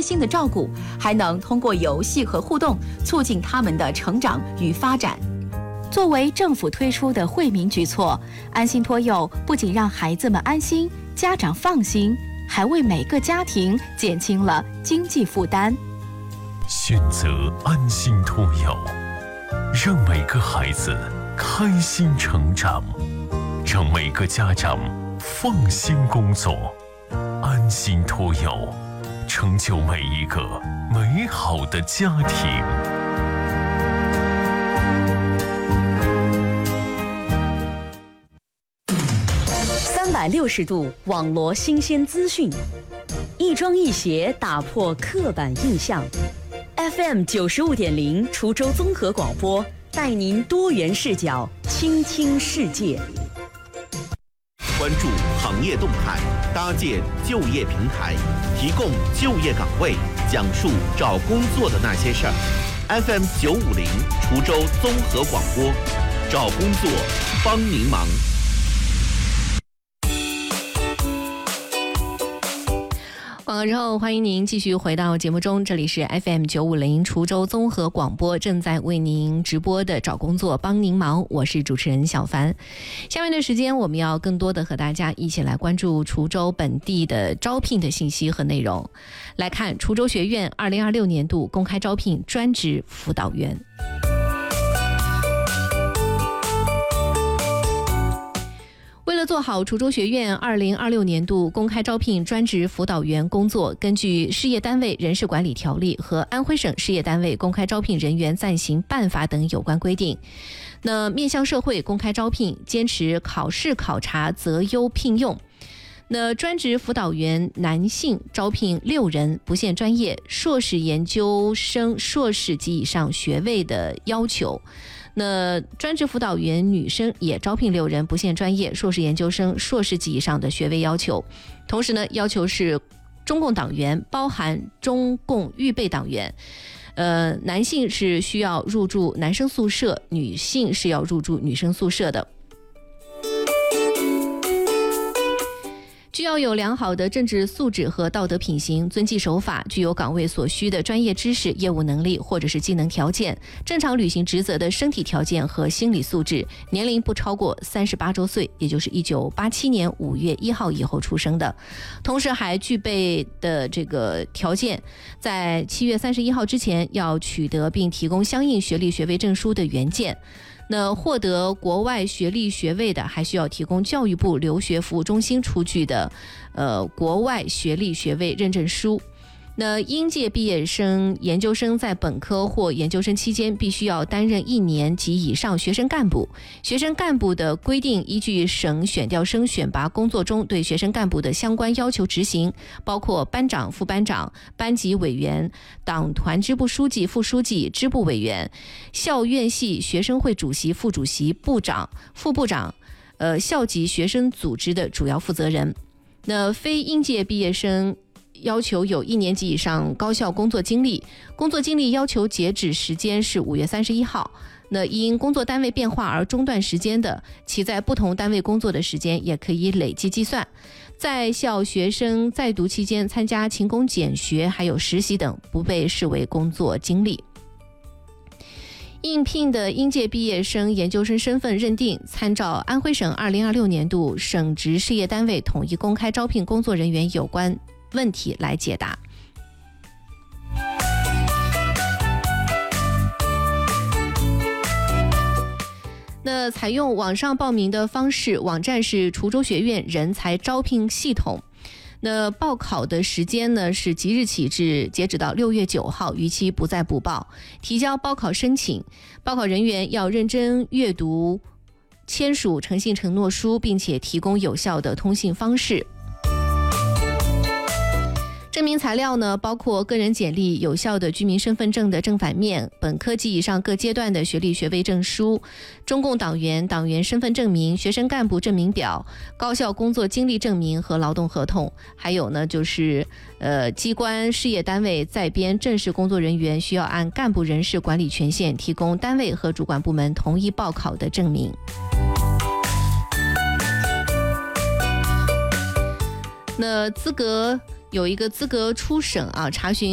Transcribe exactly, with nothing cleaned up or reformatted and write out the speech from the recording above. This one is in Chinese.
心的照顾，还能通过游戏和互动促进他们的成长与发展。作为政府推出的惠民举措，安心托幼不仅让孩子们安心，家长放心，还为每个家庭减轻了经济负担。 选择安心托幼，让每个孩子开心成长，让每个家长放心工作。安心托幼，成就每一个美好的家庭。 三百六十度网罗新鲜资讯，一庄一协打破刻板印象。F M 九十五点零滁州综合广播，带您多元视角，倾听世界。 关注行业动态，搭建就业平台，提供就业岗位，讲述找工作的那些事儿。F M 九五零滁州综合广播，找工作帮您忙。 广告之后，欢迎您继续回到节目中，这里是 F M 九五零滁州综合广播，正在为您直播的找工作帮您忙，我是主持人小凡。下面的时间，我们要更多的和大家一起来关注滁州本地的招聘的信息和内容。来看滁州学院二零二六年度公开招聘专职辅导员。为了做好滁州学院二零二六年度公开招聘专职辅导员工作，根据事业单位人事管理条例和安徽省事业单位公开招聘人员暂行办法等有关规定，那面向社会公开招聘，坚持考试考察择优聘用。那专职辅导员男性招聘六人，不限专业，硕士研究生硕士及以上学位的要求。那专职辅导员女生也招聘六人，不限专业，硕士研究生硕士及以上的学位要求。同时呢，要求是中共党员，包含中共预备党员。呃，男性是需要入住男生宿舍，女性是要入住女生宿舍的。具要有良好的政治素质和道德品行，遵纪守法，具有岗位所需的专业知识、业务能力或者是技能条件，正常履行职责的身体条件和心理素质，年龄不超过三十八周岁，也就是一九八七年五月一号以后出生的。同时还具备的这个条件，在七月三十一号之前要取得并提供相应学历学位证书的原件。那获得国外学历学位的，还需要提供教育部留学服务中心出具的呃国外学历学位认证书。那应届毕业生、研究生在本科或研究生期间必须要担任一年及以上学生干部。学生干部的规定依据省选调生选拔工作中对学生干部的相关要求执行，包括班长、副班长、班级委员、党团支部书记、副书记、支部委员、校院系学生会主席、副主席、部长、副部长、呃校级学生组织的主要负责人。那非应届毕业生要求有一年及以上高校工作经历，工作经历要求截止时间是五月三十一号。那因工作单位变化而中断时间的，其在不同单位工作的时间也可以累计计算。在校学生在读期间参加勤工俭学还有实习等，不被视为工作经历。应聘的应届毕业生研究生身份认定，参照安徽省二零二六年度省直事业单位统一公开招聘工作人员有关问题来解答。那采用网上报名的方式，网站是滁州学院人才招聘系统。那报考的时间呢是即日起至截止到六月九号，逾期不再补报。提交报考申请，报考人员要认真阅读，签署诚信承诺书，并且提供有效的通信方式。证明材料呢，包括个人简历、有效的居民身份证的正反面、本科及以上各阶段的学历学位证书、中共党员党员身份证明、学生干部证明表、高校工作经历证明和劳动合同，还有呢就是呃机关事业单位在编正式工作人员需要按干部人事管理权限提供单位和主管部门同意报考的证明。那资格有一个资格初审啊，查询